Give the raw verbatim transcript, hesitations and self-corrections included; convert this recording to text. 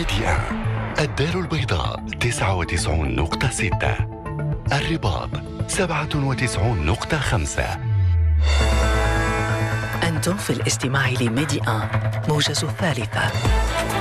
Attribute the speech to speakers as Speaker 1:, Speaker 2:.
Speaker 1: ميديا. الدار البيضاء تسعة وتسعون نقطة ستة، الرباط سبعة وتسعون نقطة خمسة.
Speaker 2: أنتم في الاستماع لميديا موجز الثالثة.